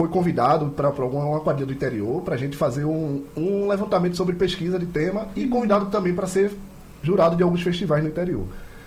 foi convidado para alguma quadrilha do interior para a gente fazer um levantamento sobre pesquisa de tema e convidado também para ser jurado de alguns festivais no interior.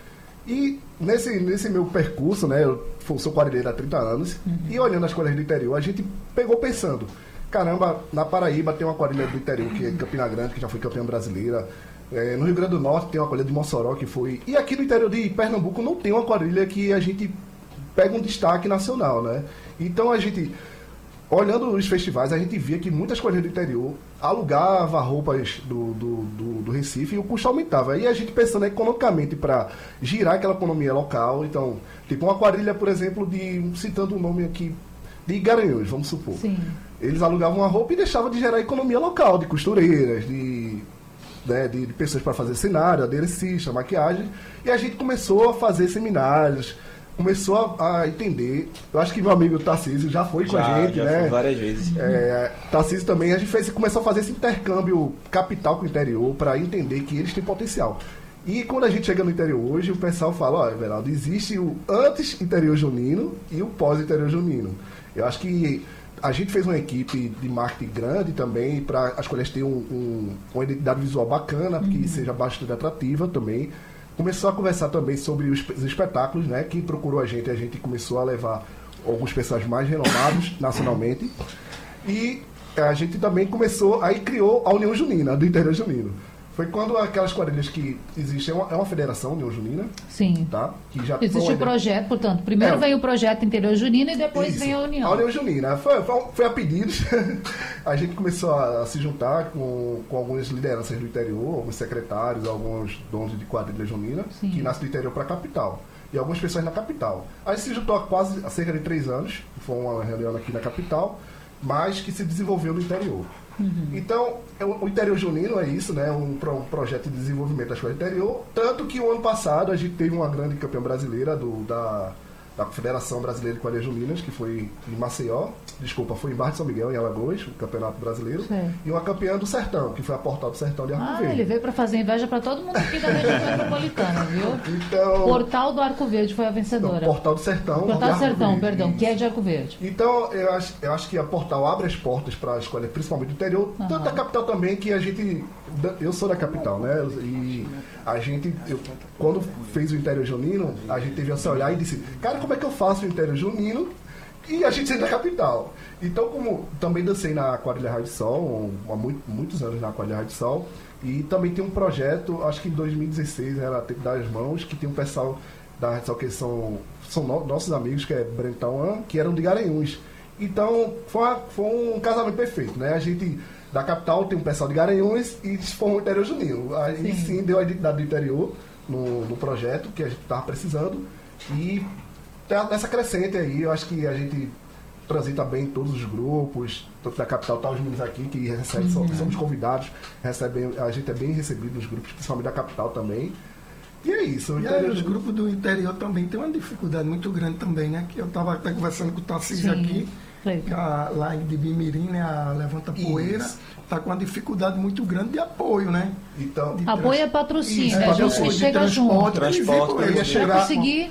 E nesse meu percurso, né, eu sou quadrilheiro há 30 anos, e olhando as quadrilhas do interior, a gente pegou pensando, caramba, na Paraíba tem uma quadrilha do interior, que é Campina Grande, que já foi campeã brasileira, no Rio Grande do Norte tem uma quadrilha de Mossoró, que foi... E aqui no interior de Pernambuco não tem uma quadrilha que a gente pega um destaque nacional, né? Então a gente... Olhando os festivais, a gente via que muitas quadrilhas do interior alugavam roupas do Recife e o custo aumentava. E a gente pensando economicamente para girar aquela economia local. Então, tipo uma quadrilha, por exemplo, citando um nome aqui, de Garanhuns, vamos supor. Sim. Eles alugavam uma roupa e deixavam de gerar economia local, de costureiras, de pessoas para fazer cenário, aderecista, maquiagem. E a gente começou a fazer seminários, começou a entender. Eu acho que meu amigo Tarcísio já foi com a gente, né? Já várias vezes. Tarcísio também, a gente começou a fazer esse intercâmbio capital com o interior para entender que eles têm potencial. E quando a gente chega no interior hoje, o pessoal fala, olha, Everaldo, existe o antes interior junino e o pós interior junino. Eu acho que a gente fez uma equipe de marketing grande também para as coisas terem uma identidade visual bacana, que seja bastante atrativa também. Começou a conversar também sobre os espetáculos, né? Quem procurou a gente começou a levar alguns personagens mais renomados nacionalmente. E a gente também criou a União Junina, do interior junino. Foi quando aquelas quadrilhas que existem, é uma federação, União Junina. Sim. Tá? Que já existe o projeto, portanto, primeiro vem o projeto Interior Junino e depois vem a União. A União Junina. Foi a pedidos. A gente começou a se juntar com algumas lideranças do interior, alguns secretários, alguns donos de quadrilha junina, Sim. que nascem do interior para a capital. E algumas pessoas na capital. A gente se juntou há cerca de 3 anos, foi uma reunião aqui na capital, mas que se desenvolveu no interior. Então, o Interior Junino é isso, né? Um projeto de desenvolvimento da escola interior. Tanto que o ano passado a gente teve uma grande campeã brasileira da Federação Brasileira de Quadrilhas Juninas, que foi em Maceió, foi em Barra de São Miguel, em Alagoas, o Campeonato Brasileiro. Sim. E uma campeã do Sertão, que foi a Portal do Sertão de Arco Verde. Ele veio para fazer inveja para todo mundo aqui da região metropolitana, viu? Então, Portal do Arco Verde foi a vencedora. Portal do Sertão. Portal do Sertão, perdão, que é de Arco Verde. Então, eu acho que a Portal abre as portas para a escola, principalmente do interior, tanto da capital também, que a gente... Eu sou da capital, né? E a gente, quando fez o Interior Junino, a gente teve esse olhar e disse, cara, como é que eu faço o Interior Junino e a gente sendo da capital? Então, como também dancei na Quadrilha Raio de Sol, há muitos anos na Quadrilha Raio de Sol, e também tem um projeto, acho que em 2016, era Tempo das Mãos, que tem um pessoal da Raio de Sol que são nossos amigos, que é Brentão, que eram de Garanhuns. Então, foi um casamento perfeito, né? A gente... Da capital tem um pessoal de Garanhuns e se formou o Interior Junino. Aí sim deu a identidade do interior no projeto que a gente estava precisando. E nessa crescente aí, eu acho que a gente transita bem em todos os grupos, tanto da capital, tá os meninos aqui que recebem, somos convidados, a gente é bem recebido nos grupos, principalmente da capital também. E é isso. E aí, os grupos do interior também tem uma dificuldade muito grande também, né? Que eu estava até conversando com o Tarcísio aqui. Lá de Bimirim, né, a Levanta Poeira, está com uma dificuldade muito grande de apoio, né? Então, apoio é patrocínio, é gente que chega junto. Transporte, eu ia chegar, conseguir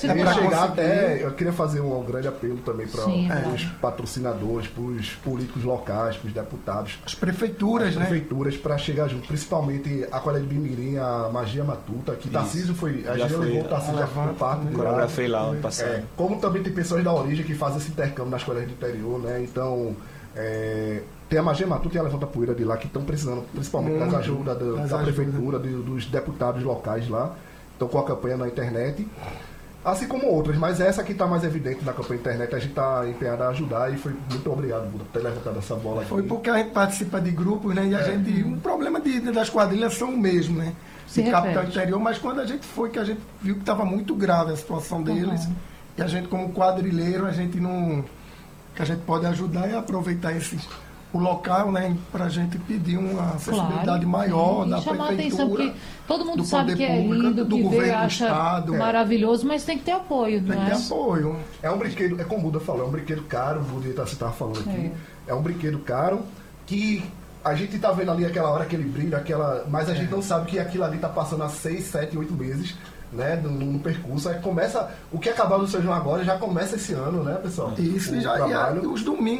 eu queria fazer um grande apelo também para os patrocinadores, para os políticos locais, para os deputados. As prefeituras, né? Prefeituras, para chegar junto, principalmente a Colégio de Bimirim, a Magia Matuta, que Tarcísio foi, a gente levou o Tarcísio já foi parte de lá. Lá ano passado. Como também tem pessoas da origem que fazem esse intercâmbio nas colégios do interior, né? Então, tem a Magia Matuta e a Levanta Poeira de lá que estão precisando, principalmente das ajudas da prefeitura, dos deputados locais lá. Estão com a campanha na internet, assim como outras, mas essa que está mais evidente na campanha na internet, a gente está empenhado a ajudar e foi muito obrigado, Buda, por ter levantado essa bola aqui. Foi porque a gente participa de grupos, né? E a gente. O problema das quadrilhas são o mesmo, né? De capital interior, mas quando a gente foi, que a gente viu que estava muito grave a situação deles, e a gente, como quadrilheiro, a gente não. Que a gente pode ajudar e aproveitar o local, né, para a gente pedir uma acessibilidade maior da chamar prefeitura, a atenção, porque todo mundo sabe que é público, lindo, do que governo vê, do acha estado, maravilhoso, mas tem que ter apoio, tem não que é? ter apoio. É um brinquedo, como o Buda falou, é um brinquedo caro, o Buda estava falando aqui, é um brinquedo caro que a gente está vendo ali aquela hora, aquele brilho, mas a gente não sabe que aquilo ali está passando há 6, 7, 8 meses, né, no percurso. Aí começa, o que acabou no São João agora já começa esse ano, né, pessoal? Isso, e os domingos